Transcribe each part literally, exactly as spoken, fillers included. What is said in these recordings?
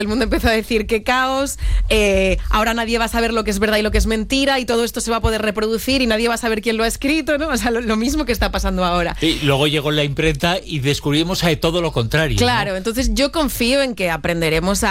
el mundo empezó a decir qué caos, eh, ahora nadie va a saber lo que es verdad y lo que es mentira, y todo esto se va a poder reproducir y nadie va a saber quién lo ha escrito, ¿no? O sea, lo, lo mismo que está pasando ahora. Y luego llegó la imprenta y descubrimos eh, todo lo contrario. Claro, ¿no? Entonces yo confío en que aprenderemos a...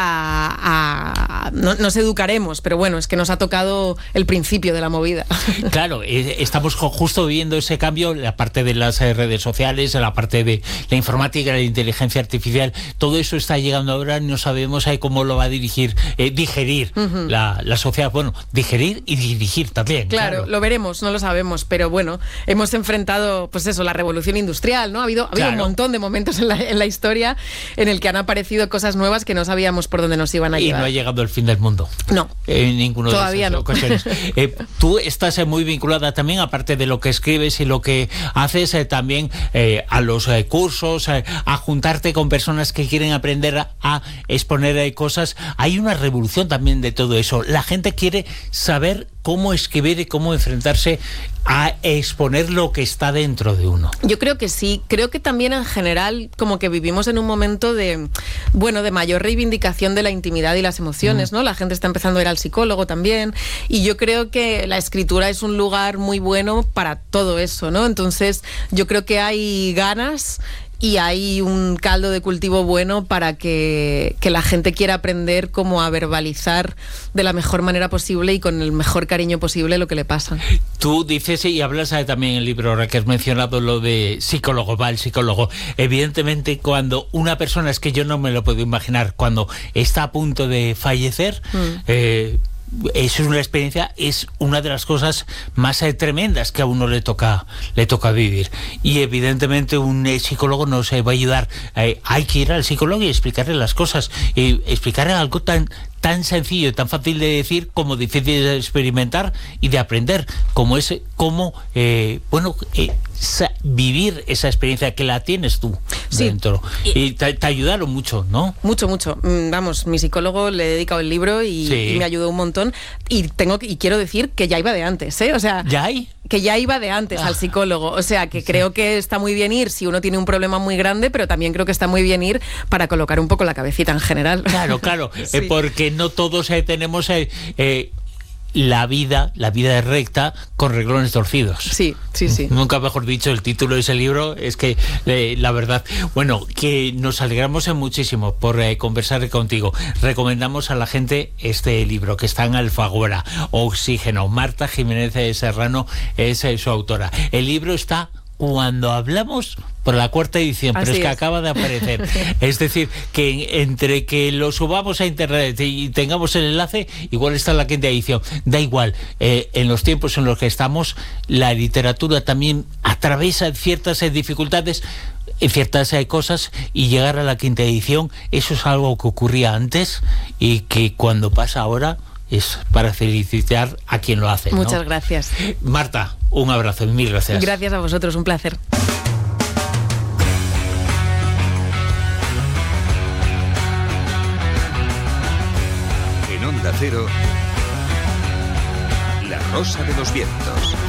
a no, nos educaremos, pero bueno, es que nos ha tocado el principio de la movida. Claro, eh, estamos justo viviendo ese cambio, la parte de las eh, redes sociales, la parte de la informática, la inteligencia artificial, todo eso está llegando ahora y no sabemos eh, cómo lo va a dirigir, eh, digerir uh-huh. la, la sociedad. Bueno, digerir y dirigir también. Claro, claro, lo veremos, no lo sabemos, pero bueno, hemos enfrentado, pues eso, la revolución industrial, ¿no? Ha habido, ha habido claro. un montón de momentos en la, en la historia en el que han aparecido cosas nuevas que no sabíamos por dónde nos iban a y llevar. Y no ha llegado el fin del mundo. No. En ninguno Todavía de esas no. ocasiones. Eh, tú estás eh, muy vinculada también, aparte de lo que escribes y lo que haces, eh, también eh, a los eh, cursos, eh, a juntarte con personas que quieren aprender a, a exponer eh, cosas. Hay una revolución también de todo eso. La gente quiere saber cómo escribir y cómo enfrentarse a exponer lo que está dentro de uno. Yo creo que sí, creo que también en general como que vivimos en un momento de, bueno, de mayor reivindicación de la intimidad y las emociones, mm. ¿no? La gente está empezando a ir al psicólogo también, y yo creo que la escritura es un lugar muy bueno para todo eso, ¿no? Entonces yo creo que hay ganas y hay un caldo de cultivo bueno para que, que la gente quiera aprender cómo a verbalizar de la mejor manera posible y con el mejor cariño posible lo que le pasa. Tú dices y hablas también en el libro, ahora que has mencionado lo de psicólogo, va el psicólogo. Evidentemente, cuando una persona, es que yo no me lo puedo imaginar, cuando está a punto de fallecer, mm. eh, eso es una experiencia, es una de las cosas más eh, tremendas que a uno le toca le toca vivir, y evidentemente un eh, psicólogo nos eh, va a ayudar. Eh, hay que ir al psicólogo y explicarle las cosas, y explicarle algo tan tan sencillo, tan fácil de decir como difícil de experimentar y de aprender, como es como eh, bueno eh, sa- vivir esa experiencia que la tienes tú sí. dentro, y, y te, te ayudaron mucho, ¿no? Mucho, mucho. Vamos, mi psicólogo le he dedicado el libro y, sí. y me ayudó un montón, y tengo y quiero decir que ya iba de antes, ¿eh? O sea, ¿ya hay? que ya iba de antes ah. al psicólogo, o sea que sí. creo que está muy bien ir si uno tiene un problema muy grande, pero también creo que está muy bien ir para colocar un poco la cabecita en general. Claro, claro, sí. eh, porque no todos eh, tenemos eh, eh, la vida, la vida recta con renglones torcidos. Sí, sí, sí. Nunca mejor dicho, el título de ese libro es que eh, la verdad, bueno, que nos alegramos eh, muchísimo por eh, conversar contigo. Recomendamos a la gente este libro que está en Alfaguara, Oxígeno. Marta Jiménez Serrano es eh, su autora. El libro está Cuando Hablamos, por la cuarta edición, Así pero es que es. acaba de aparecer. Es decir, que entre que lo subamos a internet y tengamos el enlace, igual está la quinta edición. Da igual, eh, en los tiempos en los que estamos, la literatura también atraviesa ciertas eh, dificultades, ciertas eh, cosas, y llegar a la quinta edición, eso es algo que ocurría antes y que cuando pasa ahora es para felicitar a quien lo hace, ¿no? Muchas gracias. Marta, un abrazo y mil gracias. Gracias a vosotros, un placer. En Onda Cero, La Rosa de los Vientos.